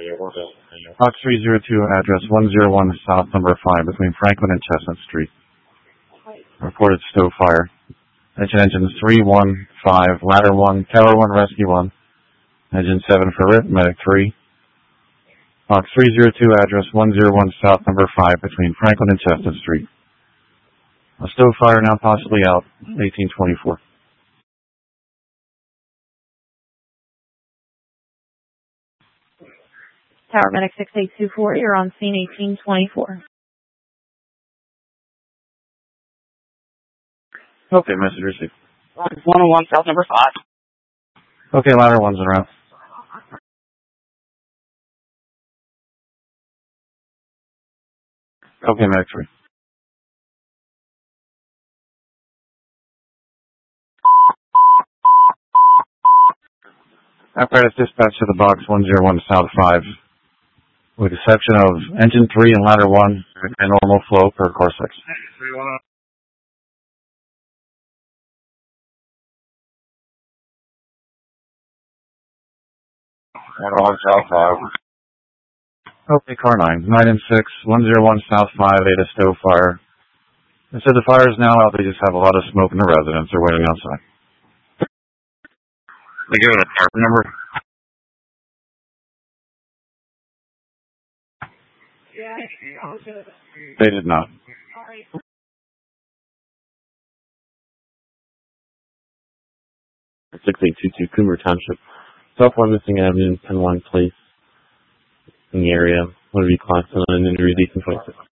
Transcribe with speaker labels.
Speaker 1: Box 302, address 101 South number 5 between Franklin and Chestnut Street. Reported stove fire. Engine 315, ladder 1, tower 1, rescue 1. Engine 7 for RIP, medic 3. Box 302, address 101 South number 5 between Franklin and Chestnut Street. A stove fire now possibly out, 1824.
Speaker 2: Tower Medic 6824, you're on scene 1824.
Speaker 1: Okay, message received.
Speaker 3: 101 South number 5.
Speaker 1: Okay, ladder 1's en route. Okay, medic 3. Apparatus dispatch to the box 101 South 5. With exception of engine 3 and ladder 1 and normal flow per core 6. South 5. Okay, car 9. 9 and 6, 101 South 5, 8 a stove fire. They said the fire is now out, they just have a lot of smoke in the residence. They're waiting outside. They give it a part number? They did not.
Speaker 4: 6822 Coomer Township. Southward Missing Avenue, Penn Line Place in the area. What are you classed on an injury decent 26?